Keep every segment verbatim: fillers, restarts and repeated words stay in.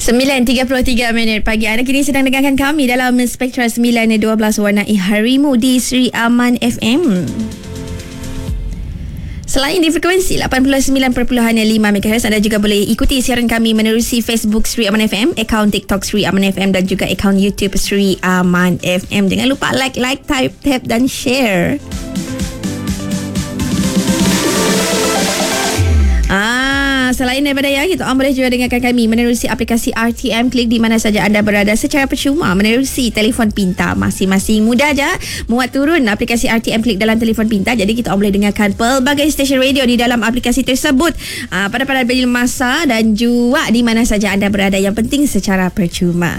sembilan tiga puluh tiga minit pagi. Anda kini sedang dengarkan kami dalam Spektra sembilan dua belas warnai harimu di Sri Aman F M. Selain di frekuensi lapan puluh sembilan perpuluhan lima megahertz, anda juga boleh ikuti siaran kami menerusi Facebook Sri Aman F M, akaun TikTok Sri Aman F M dan juga akaun YouTube Sri Aman F M. Jangan lupa like, like, type, tap dan share. Ah, selain daripada yang itu, anda boleh juga dengarkan kami menerusi aplikasi R T M Klik di mana saja anda berada secara percuma menerusi telefon pintar masing-masing. Mudah aja muat turun aplikasi R T M Klik dalam telefon pintar. Jadi kita boleh dengarkan pelbagai stesen radio di dalam aplikasi tersebut ah, pada-pada bila masa dan juga di mana saja anda berada. Yang penting secara percuma.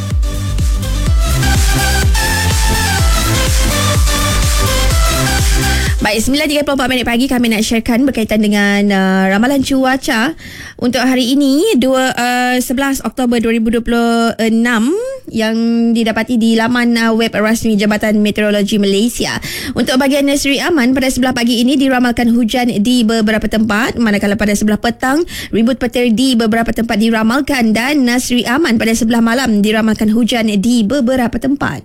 Baik, sembilan tiga puluh empat minit pagi kami nak sharekan berkaitan dengan uh, ramalan cuaca untuk hari ini dua, uh, sebelas Oktober dua ribu dua puluh enam yang didapati di laman uh, web rasmi Jabatan Meteorologi Malaysia. Untuk bahagian Sri Aman, pada sebelah pagi ini diramalkan hujan di beberapa tempat, manakala pada sebelah petang ribut petir di beberapa tempat diramalkan, dan uh, Sri Aman pada sebelah malam diramalkan hujan di beberapa tempat.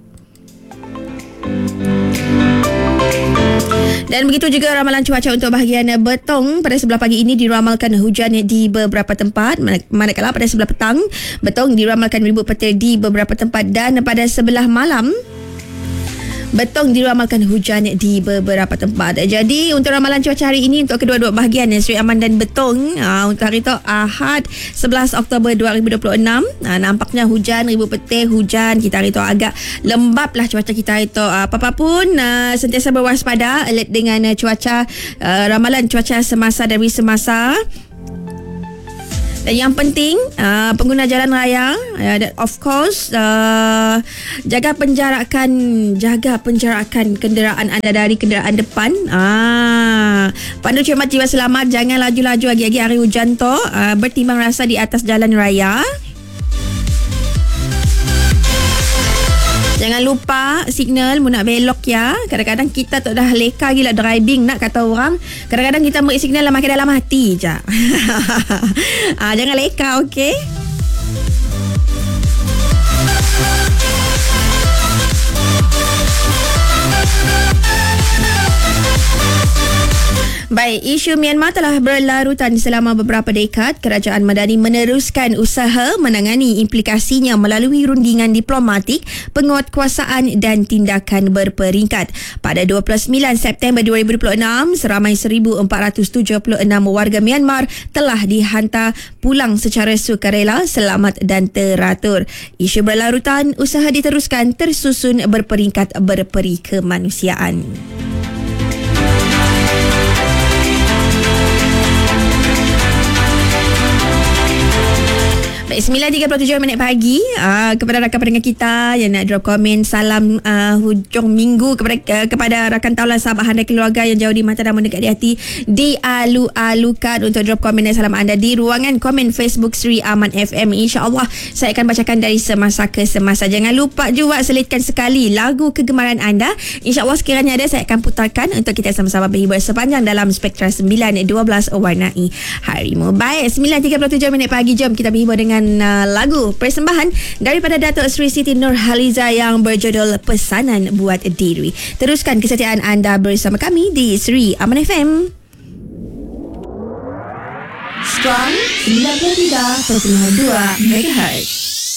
Dan begitu juga ramalan cuaca untuk bahagian Betong. Pada sebelah pagi ini diramalkan hujan di beberapa tempat, manakala pada sebelah petang Betong diramalkan ribut petir di beberapa tempat, dan pada sebelah malam Betong diramalkan hujan di beberapa tempat. Jadi untuk ramalan cuaca hari ini untuk kedua-dua bahagian Sri Aman dan Betong, aa, untuk hari itu Ahad sebelas Oktober dua ribu dua puluh enam, aa, nampaknya hujan, ribut petir, hujan. Kita hari itu agak lembap lah cuaca kita hari itu. Apa-apa pun aa, sentiasa berwaspada, alert dengan aa, cuaca, aa, ramalan cuaca semasa dari semasa. Dan yang penting uh, pengguna jalan raya, uh, of course uh, jaga penjarakan jaga penjarakan kenderaan anda dari kenderaan depan. Ah, pandu cermat jiwa selamat, jangan laju-laju lagi-lagi hari hujan tu. Uh, bertimbang rasa di atas jalan raya. Jangan lupa signal mu nak belok ya. Kadang-kadang kita tak dah leka gila driving nak kata orang. Kadang-kadang kita beri signal lah makin dalam hati je. ah, jangan leka, okey? Baik, isu Myanmar telah berlarutan selama beberapa dekad. Kerajaan Madani meneruskan usaha menangani implikasinya melalui rundingan diplomatik, penguatkuasaan dan tindakan berperingkat. Pada dua puluh sembilan September dua ribu dua puluh enam, seramai seribu empat ratus tujuh puluh enam warga Myanmar telah dihantar pulang secara sukarela, selamat dan teratur. Isu berlarutan, usaha diteruskan tersusun berperingkat berperi kemanusiaan. Baik, sembilan tiga puluh tujuh minit pagi, uh, kepada rakan pendengar kita yang nak drop komen salam uh, hujung minggu kepada uh, kepada rakan taulan sahabat anda keluarga yang jauh di mata dan mendekat di hati, dialu-alukan untuk drop komen dan salam anda di ruangan komen Facebook Sri Aman F M. InsyaAllah saya akan bacakan dari semasa ke semasa. Jangan lupa juga selitkan sekali lagu kegemaran anda. InsyaAllah sekiranya ada, saya akan putarkan untuk kita sama-sama berhibur sepanjang dalam Spektra sembilan dua belas warnai harimu. Baik, sembilan tiga puluh tujuh minit pagi, jom kita berhibur dengan Uh, lagu persembahan daripada Datuk Sri Siti Nurhaliza yang berjudul Pesanan Buat Diri. Teruskan kesetiaan anda bersama kami di Sri Aman F M. Strong sembilan puluh tiga perpuluhan dua megahertz.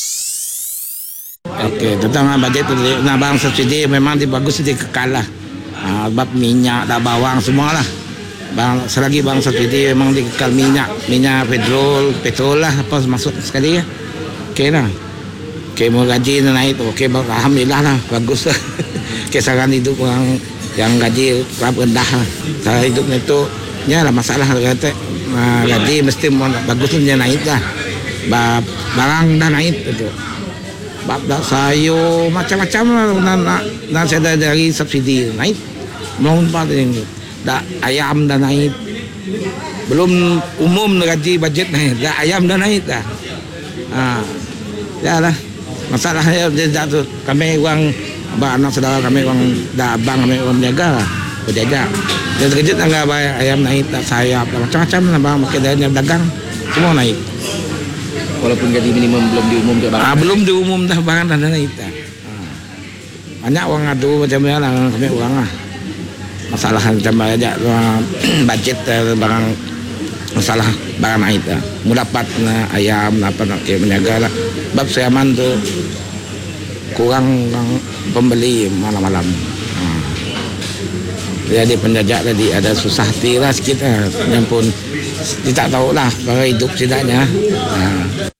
Okey, tentang bajet tu nak bang subsidi memang dia bagus dia kekal lah. Ha, sebab minyak dan bawang semualah. Bang, selagi bang subsidi memang dikekal minyak, minyak petrol, petrol lah apa masuk sekali ya. Okey lah. Okey, mau gaji naik tu, okey, alhamdulillah lah, bagus lah. Kisaran hidup orang yang gaji terlalu rendah lah. Saya hidup itu, ya lah masalah kata, uh, gaji mesti bagus dia naik lah. Barang dah naik itu. Bab dah sayur macam-macam lah nak nak saya dari subsidi naik. Belum pada ini. Dah ayam dah naik. Belum umum gaji bajet naik. Dah ayam dah naik dah. Ha. Ya lah. Masalahnya dia jatuh. Kami orang anak saudara kami orang dah abang kami orang berjaga lah. Berjaga. Dia terkejut tangga ayam naik, tak sayap, macam-macam lah bang. Makin dalam dagang semua naik. Walaupun gaji minimum belum diumum ke bang? Ah, belum diumum dah barang dah naik dah. Ah. Banyak orang adu macam mana lah kami orang lah. Masalah macam banyak uh, budget uh, barang masalah barang naik dah. Mu dapat uh, ayam apa nak eh, menjaga lah. Bab seaman tu kurang orang pembeli malam-malam. Ah. Jadi penjajak tadi ada susah hati lah sikit lah. Yang pun dia tak tahu lah para hidup setidaknya. Ah.